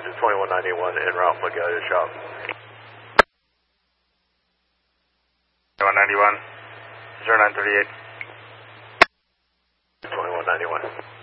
to 2191 en route for Gallia shop. 2191, 0938. 2191.